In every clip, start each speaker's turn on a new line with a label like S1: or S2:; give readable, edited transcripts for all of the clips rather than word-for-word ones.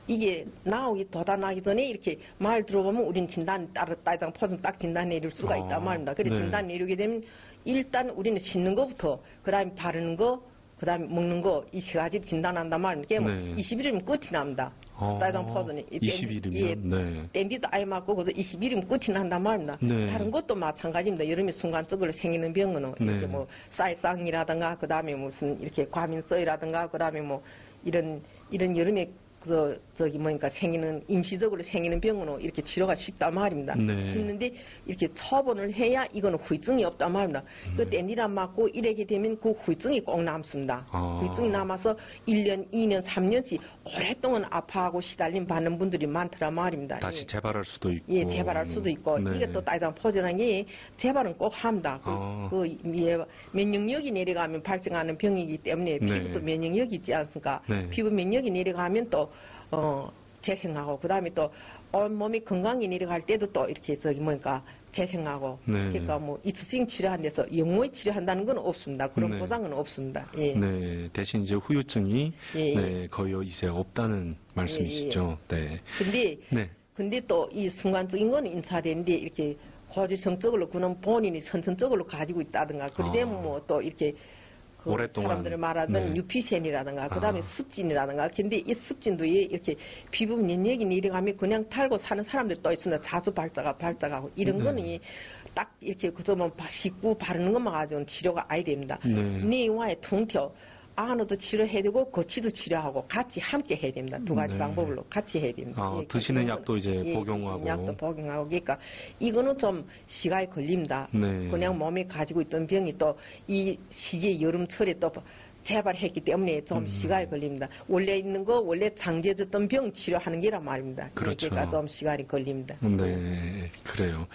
S1: 이게 나오기 돋아나기 전에 이렇게 말 들어보면 우린 진단 따장 포든 딱 진단 내릴 수가 있단 말입니다. 그래
S2: 네.
S1: 진단 내리게 되면 일단 우리는 씻는 것부터 그다음에 바르는 거 그다음에 먹는 거 이 세 가지 진단한단 말입니다.
S2: 네.
S1: 20일이면 끝이 납니다. 따장 포든이
S2: 20일이면 네.
S1: 땡기도 아예 맞고 그래서 20일이면 끝이 난단 말입니다.
S2: 네.
S1: 다른 것도 마찬가지입니다. 여름에 순간적으로 생기는 병은
S2: 네.
S1: 이렇게 뭐 쌀상이라든가 그다음에 무슨 이렇게 과민성이라든가 그다음에 뭐 이런 여름에 생기는, 임시적으로 생기는 병은 이렇게 치료가 쉽단 말입니다.
S2: 네.
S1: 쉽는데, 이렇게 처분을 해야 이거는 후유증이 없단 말입니다. 그 땐디란 맞고 이래게 되면 그 후유증이 꼭 남습니다. 후유증이 남아서 1년, 2년, 3년씩 오랫동안 아파하고 시달림 받는 분들이 많더란 말입니다.
S2: 다시
S1: 예.
S2: 재발할 수도 있고.
S1: 예, 재발할 수도 있고.
S2: 네.
S1: 이게 또 따장 포진한 게 재발은 꼭 합니다. 면역력이 내려가면 발생하는 병이기 때문에 피부도 면역력이 있지 않습니까?
S2: 네.
S1: 피부 면역이 내려가면 또 재생하고 그다음에 또 온몸이 건강이 내려갈 때도 또 이렇게 재생하고
S2: 네.
S1: 그러니까 뭐 이투증 치료한 데서 영원히 치료한다는 건 없습니다. 그런
S2: 네.
S1: 보장은 없습니다. 예.
S2: 네, 대신 이제 후유증이
S1: 예.
S2: 네, 거의 이제 없다는 말씀이시죠. 네.
S1: 근데 또 이 순간적인 건 인차되는데 이렇게 고질성적으로 그는 본인이 선천적으로 가지고 있다든가 그러면 뭐 또 이렇게
S2: 오랫동안
S1: 사람들이 말하던 뉴피션이라든가 그다음에 습진이라든가 근데 이 습진도 이렇게 피부 면역이 내려가면 그냥 탈고 사는 사람들 또 있습니다. 자주 발작하고 이런 거는 딱 이렇게 그저 뭐 씻고 바르는 것만 가지고는 치료가 아예 됩니다. 내와의 통틀어 안으로도 치료해야 되고 거치도 치료하고 같이 함께 해야 됩니다. 두 가지 방법으로 같이 해야 됩니다.
S2: 드시는 약도 이제 복용하고.
S1: 약도 복용하고 그러니까 이거는 좀 시간이 걸립니다. 그냥 몸에 가지고 있던 병이 또 이 시기에 여름철에 또 재발했기 때문에 좀 시간이 걸립니다. 원래 있는 거 원래 장제됐던 병 치료하는 게란 말입니다.
S2: 그렇죠.
S1: 그러니까 좀 시간이 걸립니다.
S2: 네, 그래요.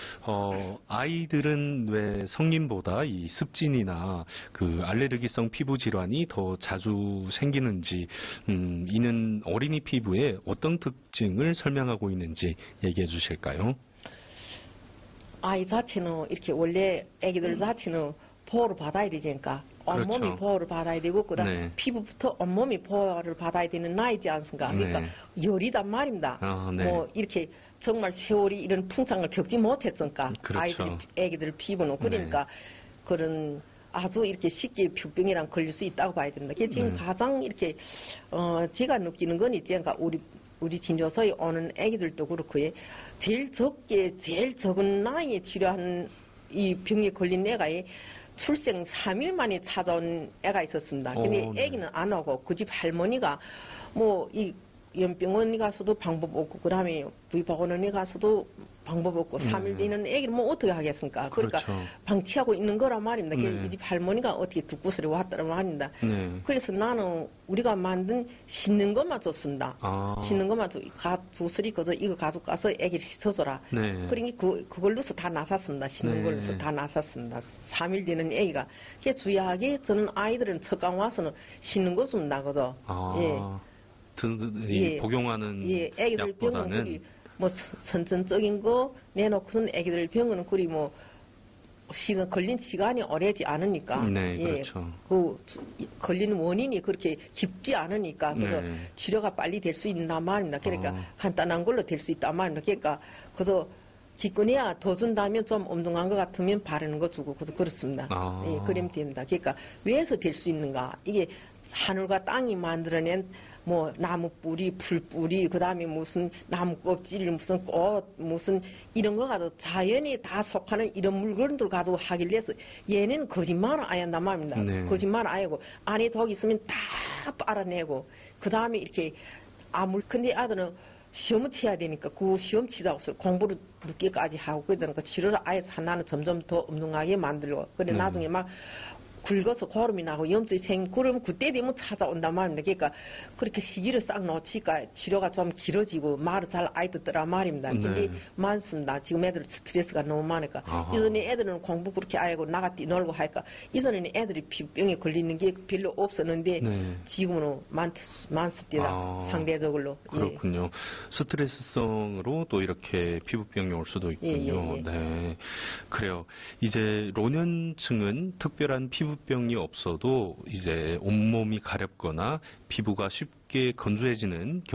S2: 아이들은 왜 성인보다 이 습진이나 그 알레르기성 피부 질환이 더 자주 생기는지, 이는 어린이 피부에 어떤 특징을 설명하고 있는지 얘기해 주실까요?
S1: 아이 자체는 이렇게 원래 아기들 자체는 보호를 받아야 되니까 온몸이
S2: 그렇죠.
S1: 보호를 받아야 되고 그다음 피부부터 온몸이 보호를 받아야 되는 나이지 않습니까? 그러니까 열이단 말입니다. 뭐 이렇게 정말 세월이 이런 풍상을 겪지 못했으니까
S2: 그렇죠.
S1: 아기들 피부는 그러니까 그런 아주 이렇게 쉽게 피부병이랑 걸릴 수 있다고 봐야 됩니다. 그게 지금 가장 이렇게 제가 느끼는 건 있지 않습니까? 우리 진료소에 오는 아기들도 그렇고요. 제일 적은 나이에 치료한 이 병에 걸린 애가 출생 3일 만에 찾아온 애가 있었습니다. 근데 애기는 안 오고 그 집 할머니가 뭐 이 연병원에 가서도 방법 없고 그다음에 부의보건원에 가서도 방법 없고 3일 뒤는 애기를 뭐 어떻게 하겠습니까? 그러니까 방치하고 있는 거란 말입니다. 그래서 이 집 할머니가 어떻게 듣고서리 왔다는 말입니다. 그래서 나는 우리가 만든 씻는 것만 줬습니다. 씻는 것만 주스리 거서 이거 가지고 가서 애기를 씻어줘라. 그러니까 그걸로서 다 나섰습니다. 씻는 걸로서 다 나섰습니다. 3일 뒤는 애기가. 그게 주의하게 저는 아이들은 첫강 와서는 씻는 거 좀 나거든.
S2: 복용하는
S1: 애기들
S2: 약보다는
S1: 병은 뭐 선천적인 거 내놓고는 애기들 병은 뭐 걸린 시간이 오래지 않으니까
S2: 그렇죠.
S1: 그 걸리는 원인이 그렇게 깊지 않으니까 그래서 치료가 빨리 될 수 있단 말입니다. 그러니까 간단한 걸로 될 수 있단 말입니다. 그러니까 그래서 기껏해야 더 준다면 좀 엉뚱한 것 같으면 바르는 거 주고 그렇습니다. 그러면 됩니다. 그러니까 왜서 될 수 있는가? 이게 하늘과 땅이 만들어낸 뭐 나무 뿌리, 풀 뿌리, 그 다음에 무슨 나무 껍질, 무슨 꽃, 무슨 이런 거 가지고 자연이 다 속하는 이런 물건들 가지고 하길래 해서 얘는 거짓말을 안 한단 말입니다. 거짓말을 안 하고 안에 독 있으면 다 빨아내고 그 다음에 이렇게 근데 아들은 시험을 쳐야 되니까 그 시험 치다가 공부를 늦게까지 하고 그러니까 치료를 아예 하나는 점점 더 엉뚱하게 만들고 근데 나중에 막 굵어서 고름이 나고 염증이 그러면 그때 되면 찾아온단 말입니다. 그러니까 그렇게 시기를 싹 놓치니까 치료가 좀 길어지고 말을 잘 안 듣더란 말입니다. 근데 많습니다. 지금 애들 스트레스가 너무 많으니까. 이전에 애들은 공부 그렇게 안 하고 나가 뛰놀고 하니까 이전에는 애들이 피부병에 걸리는 게 별로 없었는데 지금은 많습니다. 상대적으로.
S2: 그렇군요. 스트레스성으로 또 이렇게 피부병이 올 수도 있군요. 네, 그래요. 이제 노년층은 특별한 피부병이 없어도 이제 온몸이 가렵거나 피부가 쉽게 건조해지는